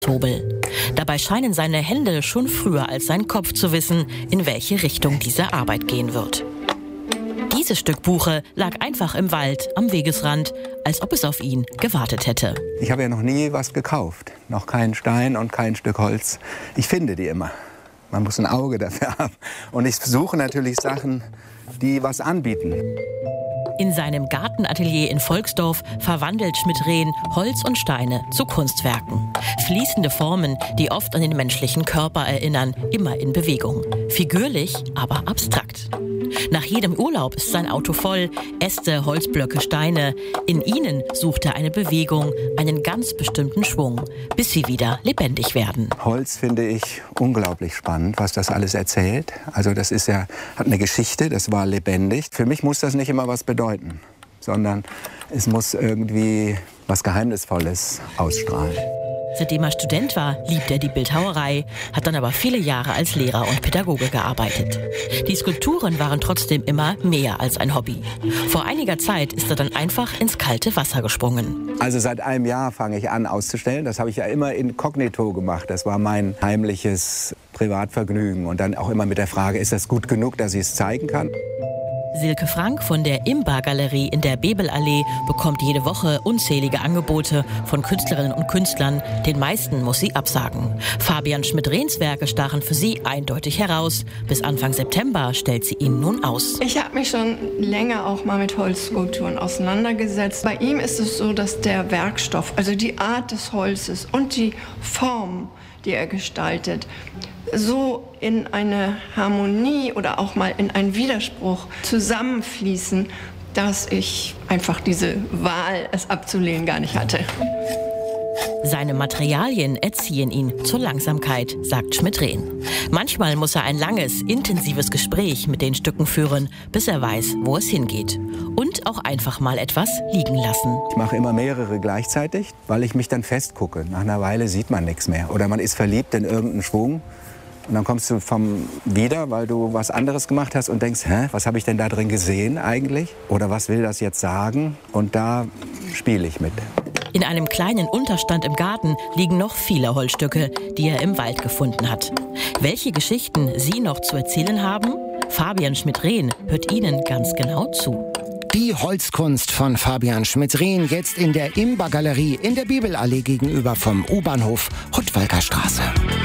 Hobel. Dabei scheinen seine Hände schon früher als sein Kopf zu wissen, in welche Richtung diese Arbeit gehen wird. Dieses Stück Buche lag einfach im Wald am Wegesrand, als ob es auf ihn gewartet hätte. Ich habe ja noch nie was gekauft, noch keinen Stein und kein Stück Holz. Ich finde die immer. Man muss ein Auge dafür haben. Und ich suche natürlich Sachen, die was anbieten. In seinem Gartenatelier in Volksdorf verwandelt Schmidt-Rehn Holz und Steine zu Kunstwerken. Fließende Formen, die oft an den menschlichen Körper erinnern, immer in Bewegung. Figürlich, aber abstrakt. Nach jedem Urlaub ist sein Auto voll. Äste, Holzblöcke, Steine. In ihnen sucht er eine Bewegung, einen ganz bestimmten Schwung, bis sie wieder lebendig werden. Holz finde ich unglaublich spannend, was das alles erzählt. Also das ist ja, hat eine Geschichte, das war lebendig. Für mich muss das nicht immer was bedeuten, sondern es muss irgendwie was Geheimnisvolles ausstrahlen. Seitdem er Student war, liebt er die Bildhauerei, hat dann aber viele Jahre als Lehrer und Pädagoge gearbeitet. Die Skulpturen waren trotzdem immer mehr als ein Hobby. Vor einiger Zeit ist er dann einfach ins kalte Wasser gesprungen. Also seit einem Jahr fange ich an auszustellen. Das habe ich ja immer inkognito gemacht. Das war mein heimliches Privatvergnügen. Und dann auch immer mit der Frage, ist das gut genug, dass ich es zeigen kann? Silke Frank von der Imba-Galerie in der Bebelallee bekommt jede Woche unzählige Angebote von Künstlerinnen und Künstlern. Den meisten muss sie absagen. Fabian Schmidt-Rehns Werke stachen für sie eindeutig heraus. Bis Anfang September stellt sie ihn nun aus. Ich habe mich schon länger auch mal mit Holzskulpturen auseinandergesetzt. Bei ihm ist es so, dass der Werkstoff, also die Art des Holzes und die Form, die er gestaltet, so in eine Harmonie oder auch mal in einen Widerspruch zusammenfließen, dass ich einfach diese Wahl, es abzulehnen, gar nicht hatte. Seine Materialien erziehen ihn zur Langsamkeit, sagt Schmidt-Rehn. Manchmal muss er ein langes, intensives Gespräch mit den Stücken führen, bis er weiß, wo es hingeht. Und auch einfach mal etwas liegen lassen. Ich mache immer mehrere gleichzeitig, weil ich mich dann festgucke. Nach einer Weile sieht man nichts mehr. Oder man ist verliebt in irgendeinen Schwung. Und dann kommst du wieder, weil du was anderes gemacht hast und denkst, was habe ich denn da drin gesehen eigentlich? Oder was will das jetzt sagen? Und da spiele ich mit. In einem kleinen Unterstand im Garten liegen noch viele Holzstücke, die er im Wald gefunden hat. Welche Geschichten Sie noch zu erzählen haben? Fabian Schmidt-Rehn hört Ihnen ganz genau zu. Die Holzkunst von Fabian Schmidt-Rehn jetzt in der Imba-Galerie in der Bebelallee gegenüber vom U-Bahnhof Huttwalker Straße.